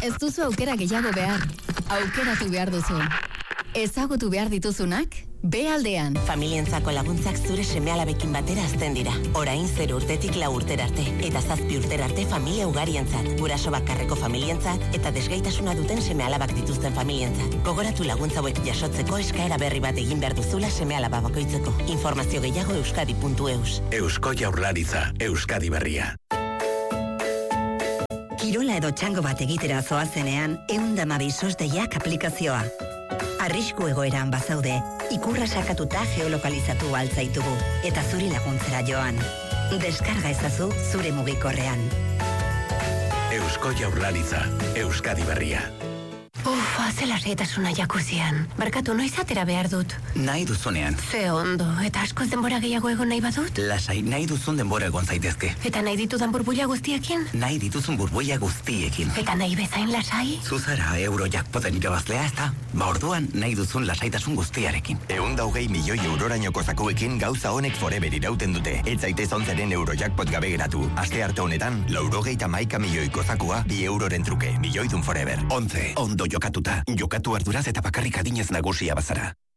Ez duzu aukera gehiago behar. Aukeratu behar duzu. Ezagutu behar dituzunak? B-aldean. Familientzako laguntzak zure seme-alabekin batera azten dira. Orain 0 urtetik 4 urtera arte. Eta 7 urtera arte familia ugarientzat. Guraso bakarreko familientzat eta desgaitasuna duten seme-alabak dituzten familientzat. Gogoratu laguntza hauek jasotzeko eskaera berri bat egin behar duzula seme-alaba bakoitzeko. Informazio gehiago euskadi.eus. Eusko Jaurlaritza, Euskadi berria. Kirola edo txango bat egitera zoazenean, 112 SOS-deiak aplikazioa. Arrisku egoeran bazaude, ikurra sakatuta geolokalizatu altzaitugu, eta zuri laguntzera joan. Deskarga ezazu zure mugikorrean. Eusko Jaurlaritza, Euskadi berria. Zela seitasuna jakuzian. Barkatu, noiz atera behar dut? Nahi duzunean. Ze ondo, eta askoz denbora gehiago egon nahi badut? Lasai, nahi duzun denbora egon zaitezke. Eta nahi ditudan burbuila guztiekin? Nahi dituzun burbuila guztiekin. Eta nahi bezain lasai? Zuzara Eurojackpoten irabazlea ez da? Orduan nahi duzun lasaitasun guztiarekin. 120 milioi eurorainoko zakuekin gauza honek forever irauten dute. Ez zaitez 11 Eurojackpot gabe geratu. Aste arte honetan, 91 milioiko zakua 2 euroren truke. Milioidun forever. 11. Ondo jokatuta. Jokatu arduraz eta bakarrik adinez nagusia bazara.